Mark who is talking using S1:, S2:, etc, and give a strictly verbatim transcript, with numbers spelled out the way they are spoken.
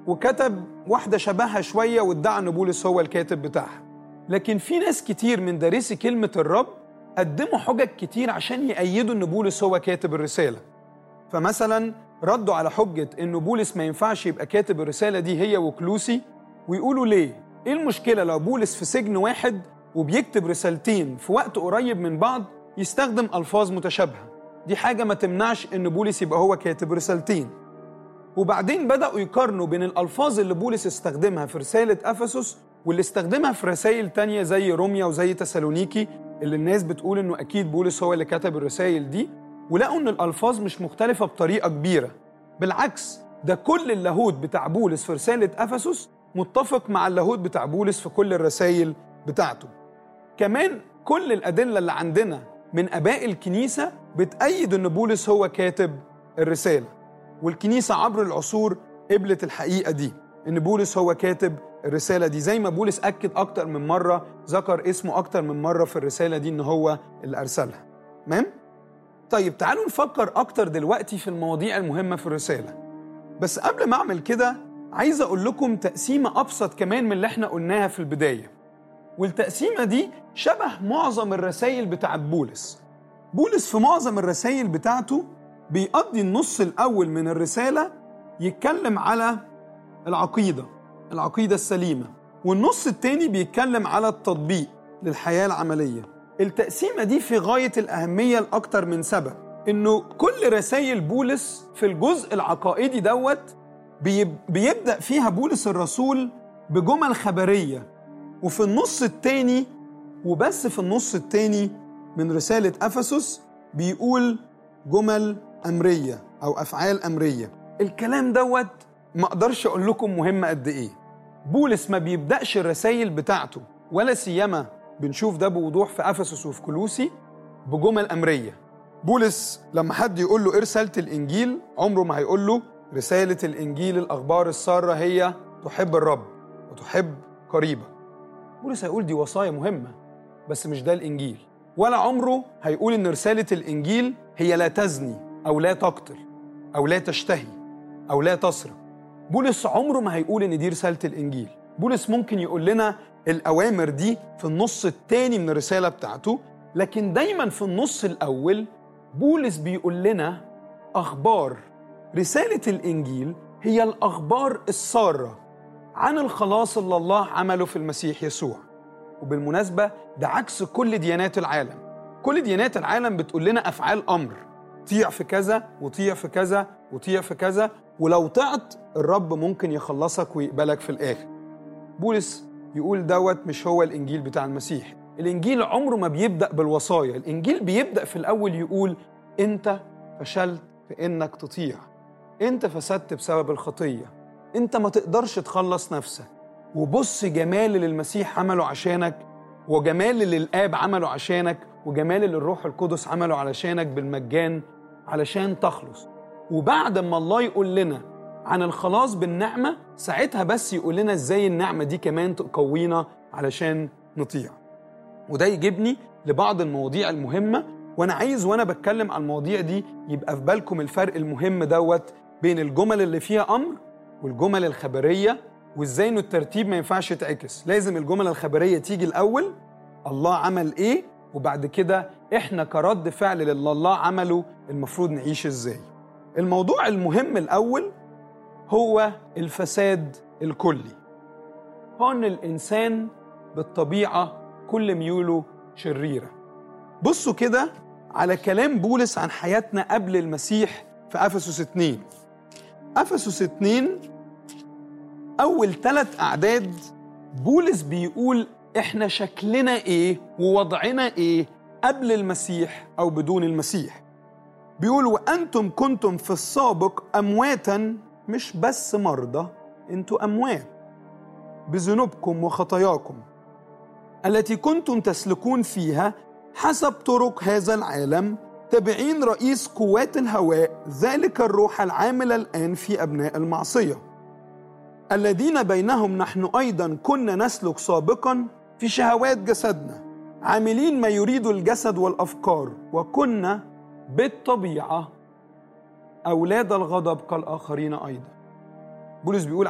S1: وكتب واحدة شبهها شوية وادعى أن بولس هو الكاتب بتاعها. لكن في ناس كتير من دارسي كلمة الرب قدموا حجج كتير عشان يأيدوا أن بولس هو كاتب الرسالة. فمثلا ردوا على حجة أن بولس ما ينفعش يبقى كاتب الرسالة دي هي وكلوسي، ويقولوا ليه؟ إيه المشكلة لو بولس في سجن واحد وبيكتب رسالتين في وقت قريب من بعض يستخدم ألفاظ متشابهة؟ دي حاجة ما تمنعش أن بولس يبقى هو كاتب رسالتين. وبعدين بدأوا يقارنوا بين الألفاظ اللي بولس استخدمها في رسالة أفسس واللي استخدمها في رسائل تانية زي روميا وزي تسالونيكي، اللي الناس بتقول إنه أكيد بولس هو اللي كتب الرسائل دي، ولقوا إن الألفاظ مش مختلفة بطريقة كبيرة. بالعكس، ده كل اللاهوت بتاع بولس في رسالة أفسس متفق مع اللاهوت بتاع بولس في كل الرسائل بتاعته. كمان كل الأدلة اللي عندنا من آباء الكنيسة بتأيد إن بولس هو كاتب الرسالة، والكنيسة عبر العصور قبلت الحقيقة دي، إن بولس هو كاتب الرسالة دي، زي ما بولس أكد أكتر من مرة، ذكر اسمه أكتر من مرة في الرسالة دي إن هو اللي أرسلها. تمام؟ طيب تعالوا نفكر أكتر دلوقتي في المواضيع المهمة في الرسالة. بس قبل ما أعمل كده عايز أقول لكم تقسيمة أبسط كمان من اللي إحنا قلناها في البداية، والتقسيمة دي شبه معظم الرسائل بتاعت بولس. بولس في معظم الرسائل بتاعته بيقضي النص الأول من الرسالة يتكلم على العقيدة العقيدة السليمة، والنص التاني بيتكلم على التطبيق للحياة العملية. التقسيمة دي في غاية الأهمية لأكتر من سبب، إنه كل رسائل بولس في الجزء العقائدي دوت بيبدأ فيها بولس الرسول بجمل خبرية، وفي النص التاني وبس في النص التاني من رسالة أفسس بيقول جمل أمرية أو أفعال أمرية. الكلام دوت ما أقدرش أقول لكم مهم قد إيه. بولس ما بيبدأش الرسائل بتاعته، ولا سيما بنشوف ده بوضوح في أفسس وفي كولوسي، بجمل أمرية. بولس لما حد يقول له إيه رسالة الإنجيل عمره ما هيقول له رسالة الإنجيل الأخبار السارة هي تحب الرب وتحب قريبك. بولس هيقول دي وصايا مهمة بس مش ده الإنجيل. ولا عمره هيقول إن رسالة الإنجيل هي لا تزني أو لا تقتل أو لا تشتهي أو لا تسرق. بولس عمره ما هيقول إن دي رسالة الإنجيل. بولس ممكن يقول لنا الأوامر دي في النص التاني من الرسالة بتاعته، لكن دايما في النص الأول بولس بيقول لنا أخبار. رسالة الإنجيل هي الأخبار السارة عن الخلاص اللي الله عمله في المسيح يسوع. وبالمناسبة ده عكس كل ديانات العالم. كل ديانات العالم بتقول لنا أفعال أمر، طيع في كذا وطيع في كذا وطيع في كذا، ولو طعت الرب ممكن يخلصك ويقبلك في الآخر. بولس يقول دوت مش هو الإنجيل بتاع المسيح. الإنجيل عمره ما بيبدأ بالوصايا. الإنجيل بيبدأ في الأول يقول أنت فشلت في إنك تطيع، أنت فسدت بسبب الخطية، أنت ما تقدرش تخلص نفسك، وبص جمال اللي المسيح عمله عشانك، وجمال اللي الآب عمله عشانك، وجمال اللي الروح القدس عمله علشانك بالمجان علشان تخلص. وبعد ما الله يقول لنا عن الخلاص بالنعمة، ساعتها بس يقول لنا ازاي النعمة دي كمان تقوينا علشان نطيع. وده يجيبني لبعض المواضيع المهمة، وانا عايز وانا بتكلم عن المواضيع دي يبقى في بالكم الفرق المهم دوت بين الجمل اللي فيها أمر والجمل الخبرية، وازاي انه الترتيب ما ينفعش يتعكس. لازم الجمل الخبرية تيجي الأول، الله عمل ايه، وبعد كده احنا كرد فعل للي الله عمله المفروض نعيش ازاي. الموضوع المهم الأول هو الفساد الكلي. هو ان الإنسان بالطبيعة كل ميوله شريرة. بصوا كده على كلام بولس عن حياتنا قبل المسيح في أفسس اتنين. أفسس اتنين أول ثلاث أعداد بولس بيقول إحنا شكلنا إيه ووضعنا إيه قبل المسيح أو بدون المسيح. بيقول وأنتم كنتم في السابق أمواتا، مش بس مرضى، أنتوا أموات بذنوبكم وخطاياكم التي كنتم تسلكون فيها حسب طرق هذا العالم، تابعين رئيس قوات الهواء، ذلك الروح العامل الآن في أبناء المعصية، الذين بينهم نحن أيضا كنا نسلك سابقا في شهوات جسدنا، عاملين ما يريد الجسد والأفكار، وكنا بالطبيعة أولاد الغضب كالآخرين أيضا. بولس بيقول